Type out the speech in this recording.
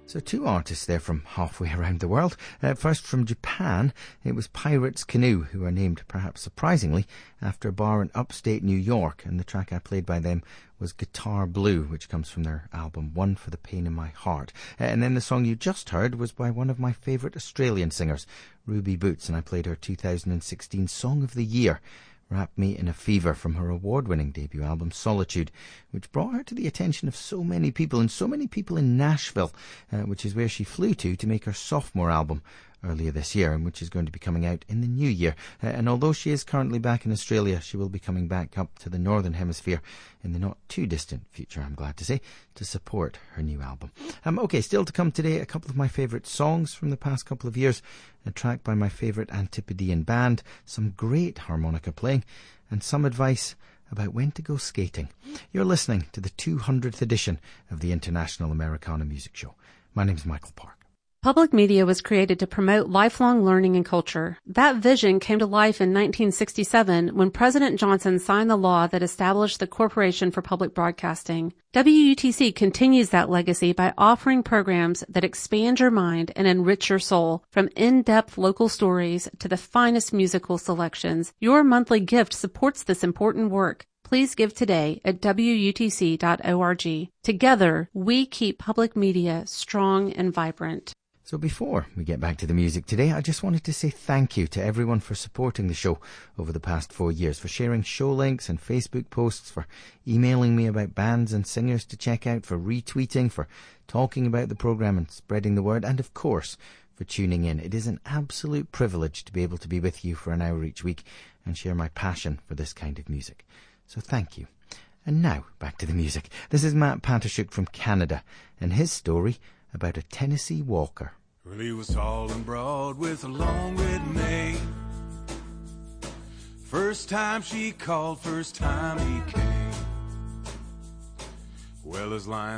So two artists there from halfway around the world. First from Japan, it was Pirates Canoe, who are named, perhaps surprisingly, after a bar in upstate New York, and the track I played by them was Guitar Blue, which comes from their album One for the Pain in My Heart. And then the song you just heard was by one of my favourite Australian singers, Ruby Boots, and I played her 2016 Song of the Year, Wrap Me in a Fever, from her award-winning debut album Solitude, which brought her to the attention of so many people, and so many people in Nashville, which is where she flew to make her sophomore album earlier this year, and which is going to be coming out in the new year. And although she is currently back in Australia, she will be coming back up to the Northern Hemisphere in the not too distant future, I'm glad to say, to support her new album. Okay, still to come today, a couple of my favourite songs from the past couple of years, a track by my favourite Antipodean band, some great harmonica playing, and some advice about when to go skating. You're listening to the 200th edition of the International Americana Music Show. My name's Michael Park. Public media was created to promote lifelong learning and culture. That vision came to life in 1967 when President Johnson signed the law that established the Corporation for Public Broadcasting. WUTC continues that legacy by offering programs that expand your mind and enrich your soul, from in-depth local stories to the finest musical selections. Your monthly gift supports this important work. Please give today at WUTC.org. Together, we keep public media strong and vibrant. So before we get back to the music today, I just wanted to say thank you to everyone for supporting the show over the past 4 years, for sharing show links and Facebook posts, for emailing me about bands and singers to check out, for retweeting, for talking about the programme and spreading the word, and of course, for tuning in. It is an absolute privilege to be able to be with you for an hour each week and share my passion for this kind of music. So thank you. And now, back to the music. This is Matt Patashuk from Canada, and his story about a Tennessee walker. Well, he was tall and broad with a long red mane. First time she called, first time he came. Well, his line